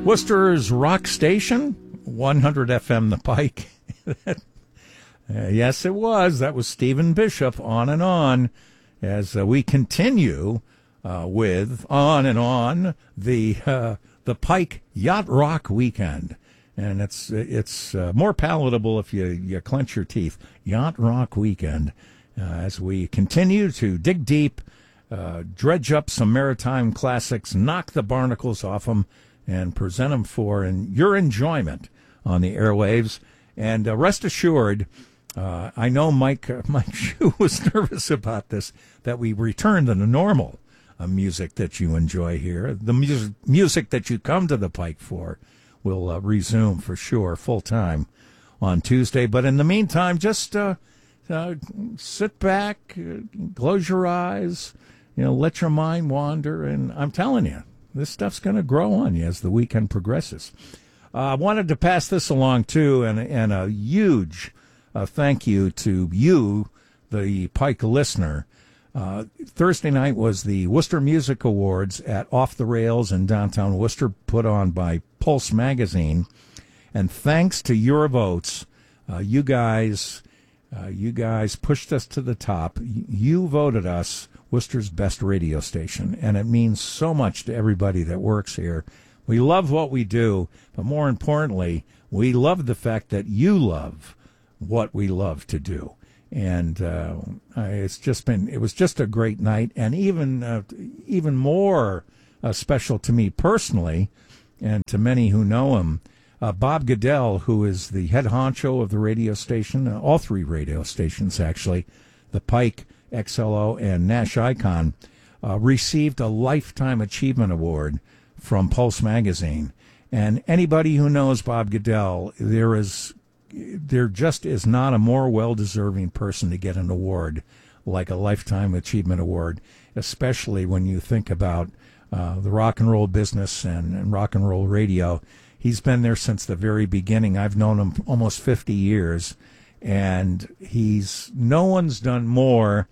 Worcester's rock station, 100 FM The Pike. Yes, it was. That was Stephen Bishop, On and On, as we continue with On and On, the Pike Yacht Rock Weekend. And it's more palatable if you clench your teeth. Yacht Rock Weekend, as we continue to dig deep, dredge up some maritime classics, knock the barnacles off them, and present them for your enjoyment on the airwaves. And rest assured, I know Mike Shue was nervous about this, that we return to the normal music that you enjoy here. The music that you come to the Pike for will resume for sure full time on Tuesday. But in the meantime, just sit back, close your eyes, let your mind wander, and I'm telling you, this stuff's going to grow on you as the weekend progresses. I wanted to pass this along, too, and a huge thank you to you, the Pike listener. Thursday night was the Worcester Music Awards at Off the Rails in downtown Worcester, put on by Pulse Magazine. And thanks to your votes, you guys pushed us to the top. You voted us Worcester's best radio station, and it means so much to everybody that works here. We love what we do, but more importantly, we love the fact that you love what we love to do. And it was just a great night, and even more special to me personally, and to many who know him. Bob Goodell, who is the head honcho of the radio station, all three radio stations actually, the Pike, XLO, and Nash Icon, received a Lifetime Achievement Award from Pulse Magazine. And anybody who knows Bob Goodell, there just is not a more well-deserving person to get an award like a Lifetime Achievement Award, especially when you think about the rock and roll business and rock and roll radio. He's been there since the very beginning. I've known him almost 50 years, and no one's done more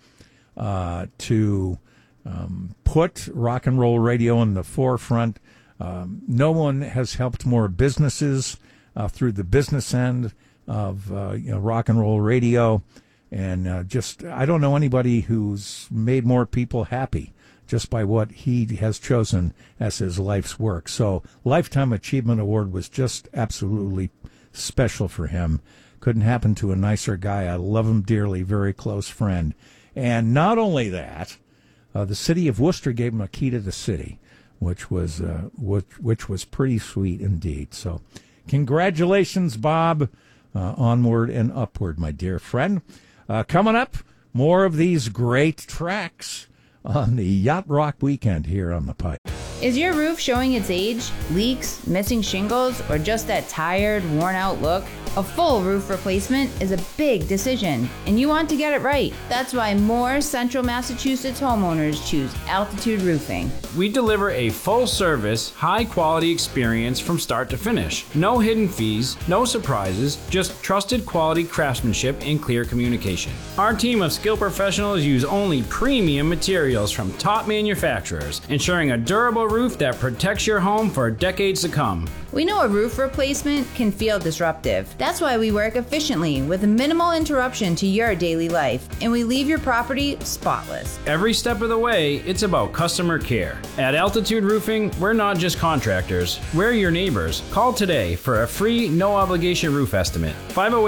to put rock and roll radio in the forefront. No one has helped more businesses through the business end of rock and roll radio, and I don't know anybody who's made more people happy just by what he has chosen as his life's work. So Lifetime Achievement Award was just absolutely special for him. Couldn't happen to a nicer guy. I love him dearly, very close friend. And not only that, the city of Worcester gave him a key to the city, which was pretty sweet indeed. So congratulations, Bob. Onward and upward, my dear friend. Coming up, more of these great tracks on the Yacht Rock Weekend here on the Pike. Is your roof showing its age, leaks, missing shingles, or just that tired, worn-out look? A full roof replacement is a big decision, and you want to get it right. That's why more Central Massachusetts homeowners choose Altitude Roofing. We deliver a full-service, high-quality experience from start to finish. No hidden fees, no surprises, just trusted quality craftsmanship and clear communication. Our team of skilled professionals use only premium materials from top manufacturers, ensuring a durable roof that protects your home for decades to come. We know a roof replacement can feel disruptive. That's why we work efficiently with minimal interruption to your daily life, and we leave your property spotless. Every step of the way, it's about customer care. At Altitude Roofing, we're not just contractors, we're your neighbors. Call today for a free, no-obligation roof estimate.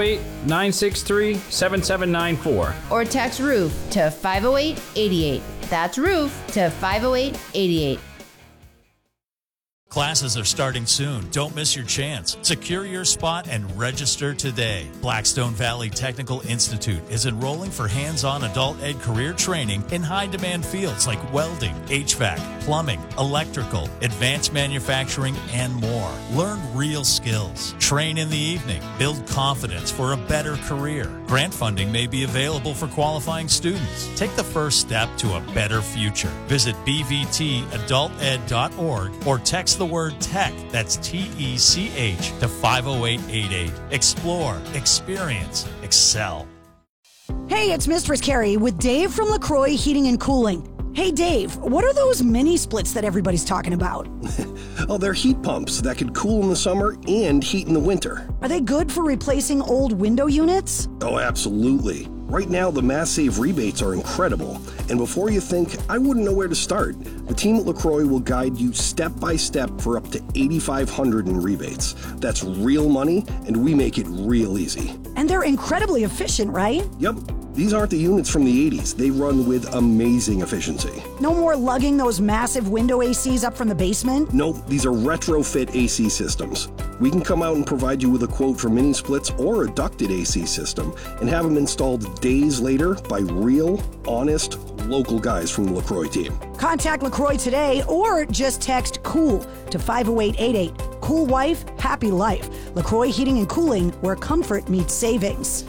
508-963-7794. Or text ROOF to 508-88. That's ROOF to 508-88. Classes are starting soon. Don't miss your chance. Secure your spot and register today. Blackstone Valley Technical Institute is enrolling for hands-on adult ed career training in high-demand fields like welding, HVAC, plumbing, electrical, advanced manufacturing, and more. Learn real skills. Train in the evening. Build confidence for a better career. Grant funding may be available for qualifying students. Take the first step to a better future. Visit bvtadulted.org or text the word TECH, that's TECH, to 50888. Explore, experience, excel. Hey, it's Mistress Carrie with Dave from LaCroix Heating and Cooling. Hey, Dave, what are those mini splits that everybody's talking about? Oh, they're heat pumps that could cool in the summer and heat in the winter. Are they good for replacing old window units? Oh, absolutely. Right now, the Mass Save rebates are incredible. And before you think, I wouldn't know where to start, the team at LaCroix will guide you step by step for up to $8,500 in rebates. That's real money, and we make it real easy. And they're incredibly efficient, right? Yep. These aren't the units from the 80s. They run with amazing efficiency. No more lugging those massive window ACs up from the basement? Nope, these are retrofit AC systems. We can come out and provide you with a quote for mini splits or a ducted AC system and have them installed days later by real, honest, local guys from the LaCroix team. Contact LaCroix today or just text COOL to 50888. Cool wife, happy life. LaCroix Heating and Cooling, where comfort meets savings.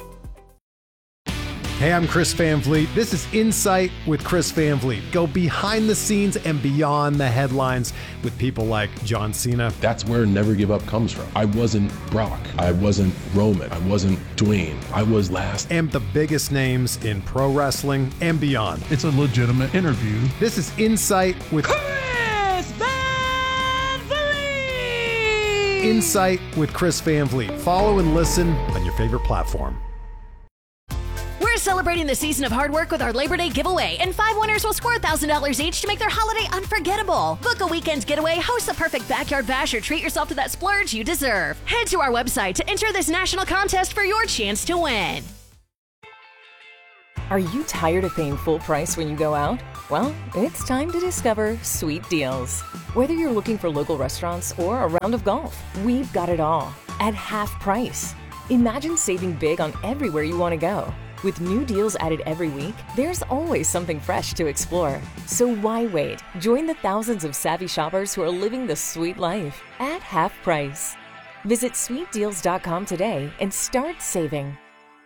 Hey, I'm Chris Van Vliet. This is Insight with Chris Van Vliet. Go behind the scenes and beyond the headlines with people like John Cena. That's where Never Give Up comes from. I wasn't Brock. I wasn't Roman. I wasn't Dwayne. I was last. And the biggest names in pro wrestling and beyond. It's a legitimate interview. This is Insight with Chris Van Vliet. Insight with Chris Van Vliet. Follow and listen on your favorite platform. We're celebrating the season of hard work with our Labor Day giveaway, and 5 winners will score $1,000 each to make their holiday unforgettable. Book a weekend getaway, host the perfect backyard bash, or treat yourself to that splurge you deserve. Head to our website to enter this national contest for your chance to win. Are you tired of paying full price when you go out? Well, it's time to discover Sweet Deals. Whether you're looking for local restaurants or a round of golf, we've got it all at half price. Imagine saving big on everywhere you want to go. With new deals added every week, there's always something fresh to explore. So why wait? Join the thousands of savvy shoppers who are living the sweet life at half price. Visit sweetdeals.com today and start saving.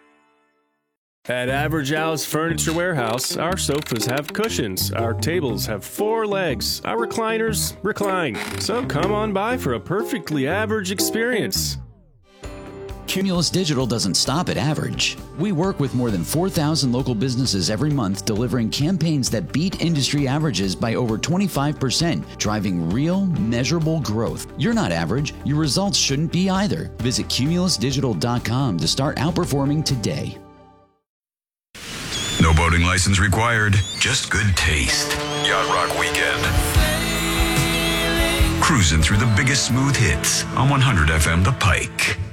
At Average Al's Furniture Warehouse, our sofas have cushions, our tables have 4 legs, our recliners recline. So come on by for a perfectly average experience. Cumulus Digital doesn't stop at average. We work with more than 4,000 local businesses every month, delivering campaigns that beat industry averages by over 25%, driving real, measurable growth. You're not average. Your results shouldn't be either. Visit cumulusdigital.com to start outperforming today. No boating license required, just good taste. Yacht Rock Weekend. Cruising through the biggest smooth hits on 100 FM The Pike.